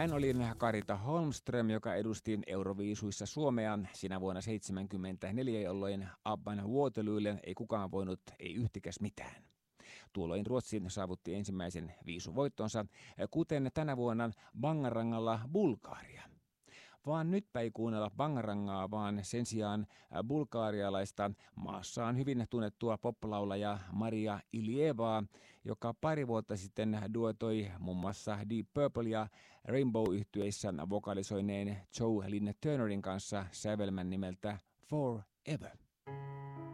Hän oli Karita Holmström, joka edusti Euroviisuissa Suomea siinä vuonna 1974, jolloin Abban Waterloolle ei kukaan voinut, ei yhtikäs mitään. Tuolloin Ruotsi saavutti ensimmäisen viisuvoittonsa, kuten tänä vuonna Bangarangalla Bulgaria. Vaan nytpä ei kuunnella Bangarangaa, vaan sen sijaan bulgaarialaista maassaan hyvin tunnettua poplaulaja Maria Ilievaa, joka pari vuotta sitten duetoi muun muassa Deep Purple ja Rainbow-yhtyeissä vokalisoineen Joe Lynn Turnerin kanssa sävelmän nimeltä Forever.